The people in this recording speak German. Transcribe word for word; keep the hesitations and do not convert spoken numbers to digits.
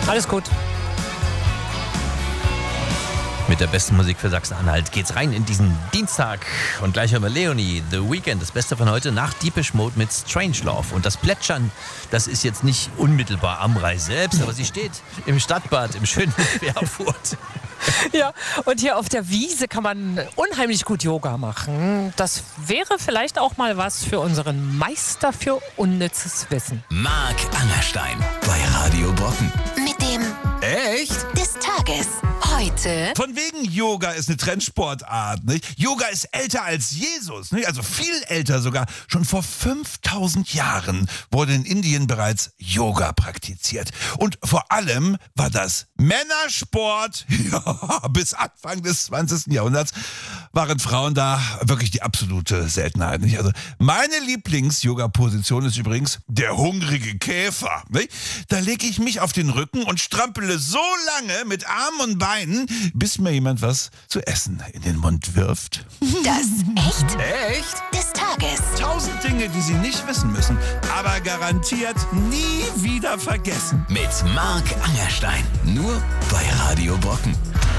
Alles gut. Mit der besten Musik für Sachsen-Anhalt geht's rein in diesen Dienstag. Und gleich hören wir Leonie, The Weeknd, das Beste von heute, nach Deepish Mode mit Strangelove. Und das Plätschern, das ist jetzt nicht unmittelbar am Reis selbst, aber sie steht im Stadtbad im schönen Erfurt. Ja, und hier auf der Wiese kann man unheimlich gut Yoga machen. Das wäre vielleicht auch mal was für unseren Meister für unnützes Wissen. Marc Angerstein bei Radio Brocken. Mit dem Echt? des Tages. Heute Von wegen Yoga ist eine Trendsportart, nicht? Yoga ist älter als Jesus, nicht? Also viel älter sogar. Schon vor fünftausend Jahren wurde in Indien bereits Yoga praktiziert. Und vor allem war das Männersport. Ja, bis Anfang des zwanzigsten Jahrhunderts waren Frauen da wirklich die absolute Seltenheit, nicht? Also meine Lieblings-Yoga-Position ist übrigens der hungrige Käfer, nicht? Da lege ich mich auf den Rücken und strampele so lange mit Armen und Beinen, bis mir jemand was zu essen in den Mund wirft. das Echt Echt? des Tages. Tausend Dinge, die Sie nicht wissen müssen, aber garantiert nie wieder vergessen. Mit Marc Angerstein. Nur bei Radio Brocken.